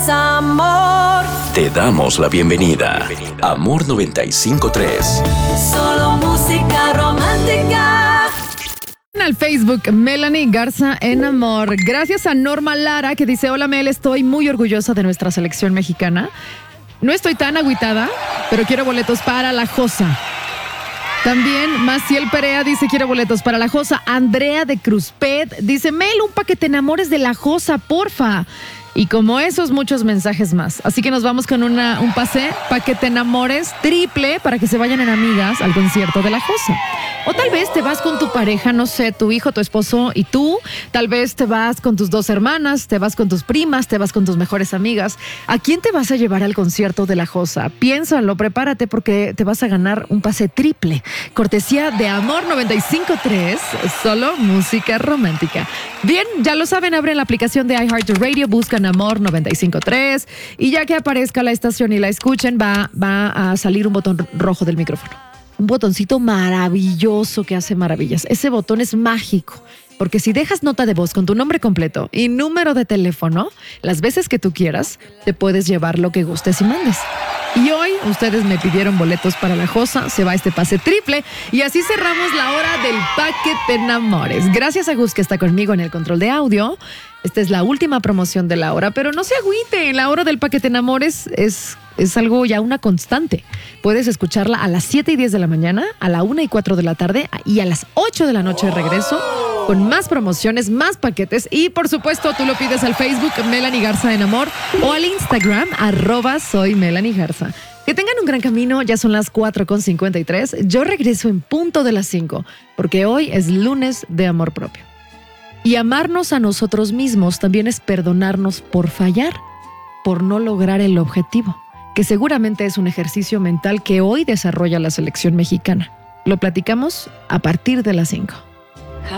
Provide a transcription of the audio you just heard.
es amor. Te damos la bienvenida. Amor 95.3. Solo música romántica. Al Facebook, Melanie Garza en Amor. Gracias a Norma Lara, que dice: hola Mel, estoy muy orgullosa de nuestra selección mexicana. No estoy tan agüitada, pero quiero boletos para la Josa. También Maciel Perea dice: quiero boletos para la Josa. Andrea de Cruzpet dice: Mel, un pa' que te enamores de la Josa, porfa. Y como esos, muchos mensajes más. Así que nos vamos con un pase para que te enamores triple para que se vayan en amigas al concierto de la Josa. O tal vez te vas con tu pareja, no sé, tu hijo, tu esposo y tú. Tal vez te vas con tus 2 hermanas, te vas con tus primas, te vas con tus mejores amigas. ¿A quién te vas a llevar al concierto de la Josa? Piénsalo, prepárate porque te vas a ganar un pase triple. Cortesía de Amor 95.3, solo música romántica. Bien, ya lo saben, abren la aplicación de iHeartRadio, buscan Amor 95.3 y ya que aparezca la estación y la escuchen, va a salir un botón rojo del micrófono. Un botoncito maravilloso que hace maravillas. Ese botón es mágico, porque si dejas nota de voz con tu nombre completo y número de teléfono, las veces que tú quieras, te puedes llevar lo que gustes y mandes. Y hoy ustedes me pidieron boletos para la Josa, se va este pase triple y así cerramos la hora del Pa' que te enamores. Gracias a Gus, que está conmigo en el control de audio. Esta es la última promoción de la hora, pero no se agüiten, la hora del Pa' que te enamores es algo ya una constante. Puedes escucharla a las 7:10 de la mañana, a la 1:04 de la tarde y a las 8 de la noche de regreso, con más promociones, más paquetes y por supuesto tú lo pides al Facebook Melanie Garza en Amor o al Instagram @soy Melanie Garza. Que tengan un gran camino, ya son las 4:53. Yo regreso en punto de las 5, porque hoy es lunes de amor propio. Y amarnos a nosotros mismos también es perdonarnos por fallar, por no lograr el objetivo, que seguramente es un ejercicio mental que hoy desarrolla la selección mexicana. Lo platicamos a partir de las 5.